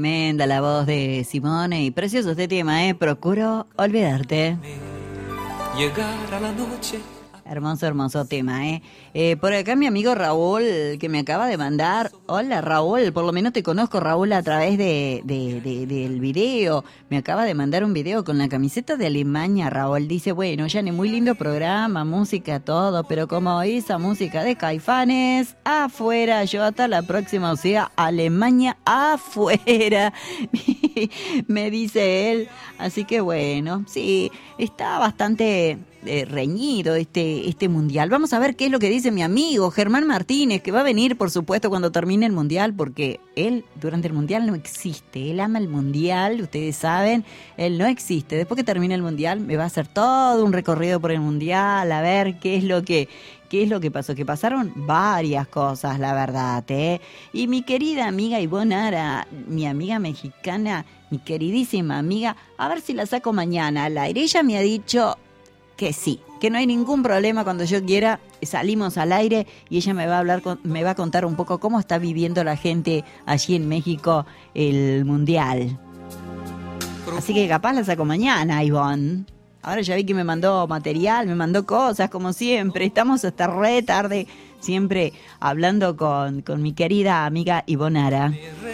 Tremenda la voz de Simone y precioso este tema, Procuro olvidarte. Llegar a la noche. Hermoso, hermoso tema, por acá mi amigo Raúl, que me acaba de mandar. Hola Raúl, por lo menos te conozco, Raúl, a través del video. Me acaba de mandar un video con la camiseta de Alemania, Raúl. Dice, bueno, Yane, muy lindo programa, música, todo, pero como esa música de Caifanes, afuera, yo hasta la próxima, o sea, Alemania afuera, me dice él. Así que bueno, sí, está bastante reñido este mundial. Vamos a ver qué es lo que dice mi amigo Germán Martínez, que va a venir, por supuesto, cuando termine el mundial, porque él durante el mundial no existe. Él ama el mundial, ustedes saben, él no existe. Después que termine el mundial, me va a hacer todo un recorrido por el mundial, a ver qué es lo que pasó, que pasaron varias cosas, la verdad, Y mi querida amiga Ivonne Ara, mi amiga mexicana, mi queridísima amiga, a ver si la saco mañana al aire. Ella me ha dicho que sí, que no hay ningún problema, cuando yo quiera salimos al aire y ella me va a contar un poco cómo está viviendo la gente allí en México el mundial. Así que capaz la saco mañana, Ivonne. Ahora ya vi que me mandó material, me mandó cosas, como siempre. Estamos hasta re tarde, siempre hablando con mi querida amiga Ivonne Ara.